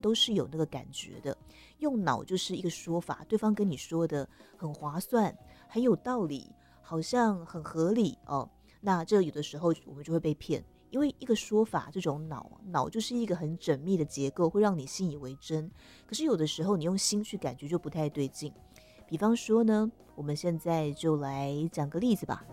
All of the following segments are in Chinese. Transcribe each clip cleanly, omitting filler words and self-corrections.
都是有那个感觉的。用脑就是一个说法，对方跟你说的很划算，很有道理，好像很合理哦。那这有的时候我们就会被骗，因为一个说法，这种脑就是一个很缜密的结构，会让你信以为真。可是有的时候你用心去感觉就不太对劲。比方说呢，我们现在就来讲个例子吧。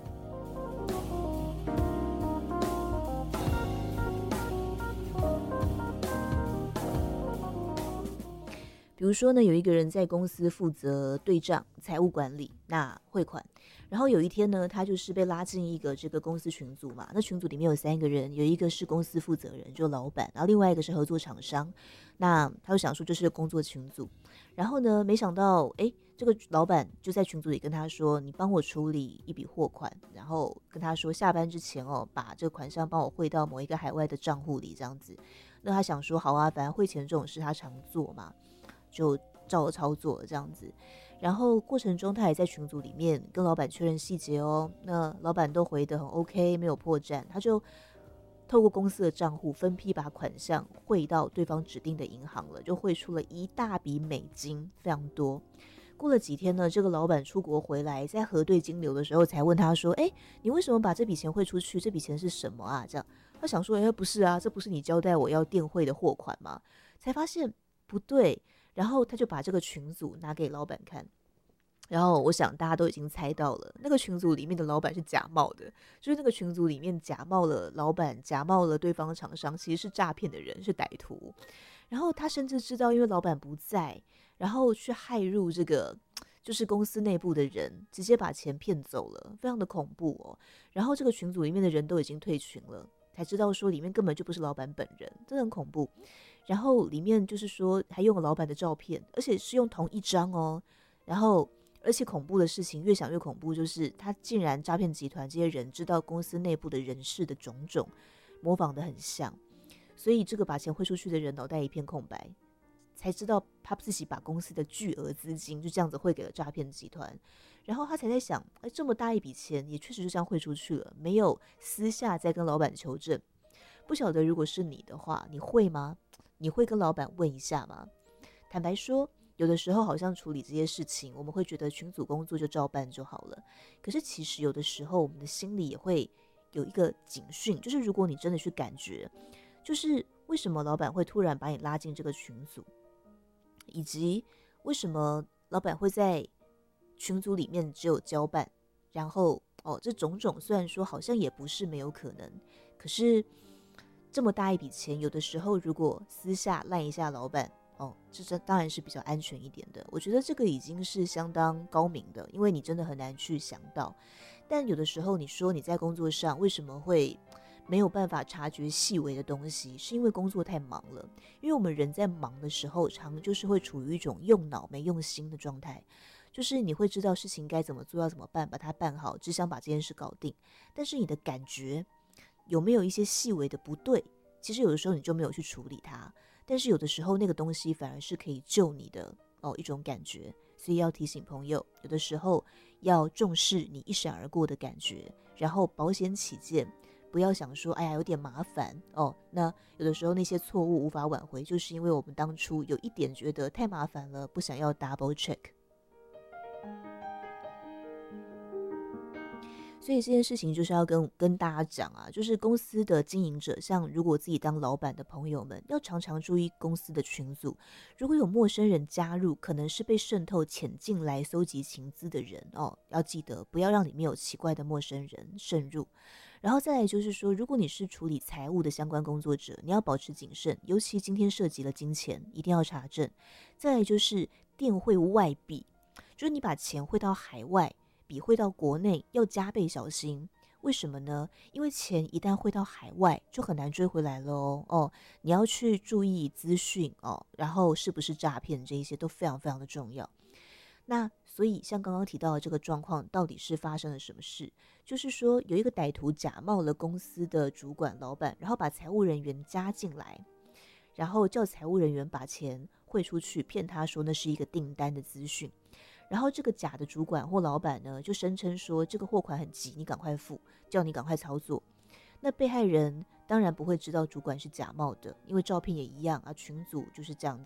比如说呢，有一个人在公司负责对账、财务管理、那汇款，然后有一天呢，他就是被拉进一个这个公司群组嘛。那群组里面有3个人，有一个是公司负责人，就老板，然后另外一个是合作厂商。那他就想说这是工作群组，然后呢，没想到，这个老板就在群组里跟他说：“你帮我处理一笔货款，然后跟他说下班之前哦，把这个款项帮我汇到某一个海外的账户里，这样子。”那他想说，好啊，反正汇钱这种事他常做嘛。就照着操作这样子，然后过程中他也在群组里面跟老板确认细节哦。那老板都回得很 OK， 没有破绽，他就透过公司的账户分批把款项汇到对方指定的银行了，就汇出了一大笔美金，非常多。过了几天呢，这个老板出国回来，在核对金流的时候才问他说：“你为什么把这笔钱汇出去？这笔钱是什么啊？”这样他想说：“不是啊，这不是你交代我要电汇的货款吗？”才发现不对。然后他就把这个群组拿给老板看，然后我想大家都已经猜到了，那个群组里面的老板是假冒的，就是那个群组里面假冒了老板，假冒了对方的厂商，其实是诈骗的人，是歹徒。然后他甚至知道，因为老板不在，然后去害入这个就是公司内部的人，直接把钱骗走了，非常的恐怖哦。然后这个群组里面的人都已经退群了。才知道说里面根本就不是老板本人，真的很恐怖。然后里面就是说还用了老板的照片，而且是用同一张哦。然后而且恐怖的事情越想越恐怖，就是他竟然诈骗集团这些人知道公司内部的人事的种种，模仿得很像。所以这个把钱汇出去的人脑袋一片空白，才知道他自己把公司的巨额资金就这样子汇给了诈骗集团。然后他才在想，这么大一笔钱也确实就这样汇出去了，没有私下再跟老板求证。不晓得如果是你的话，你会吗？你会跟老板问一下吗？坦白说，有的时候好像处理这些事情，我们会觉得群组工作就照办就好了。可是其实有的时候我们的心里也会有一个警讯，就是如果你真的去感觉，就是为什么老板会突然把你拉进这个群组，以及为什么老板会在群组里面只有交办，然后这种种虽然说好像也不是没有可能，可是这么大一笔钱，有的时候如果私下赖一下老板，这当然是比较安全一点的。我觉得这个已经是相当高明的，因为你真的很难去想到。但有的时候你说你在工作上为什么会没有办法察觉细微的东西，是因为工作太忙了。因为我们人在忙的时候，常就是会处于一种用脑没用心的状态，就是你会知道事情该怎么做，要怎么办，把它办好，只想把这件事搞定。但是你的感觉有没有一些细微的不对，其实有的时候你就没有去处理它，但是有的时候那个东西反而是可以救你的一种感觉。所以要提醒朋友，有的时候要重视你一闪而过的感觉，然后保险起见，不要想说有点麻烦那有的时候那些错误无法挽回，就是因为我们当初有一点觉得太麻烦了，不想要 double check。所以这件事情就是要跟大家讲啊，就是公司的经营者，像如果自己当老板的朋友们，要常常注意公司的群组，如果有陌生人加入，可能是被渗透潜进来搜集情资的人要记得不要让里面有奇怪的陌生人渗入。然后再来就是说，如果你是处理财务的相关工作者，你要保持谨慎，尤其今天涉及了金钱，一定要查证。再来就是电汇外币，就是你把钱汇到海外比汇到国内要加倍小心。为什么呢？因为钱一旦汇到海外就很难追回来了你要去注意资讯然后是不是诈骗，这一些都非常非常的重要。那所以像刚刚提到的这个状况，到底是发生了什么事？就是说有一个歹徒假冒了公司的主管老板，然后把财务人员加进来，然后叫财务人员把钱汇出去，骗他说那是一个订单的资讯。然后这个假的主管或老板呢，就声称说这个货款很急，你赶快付，叫你赶快操作。那被害人当然不会知道主管是假冒的，因为照片也一样啊，群组就是这样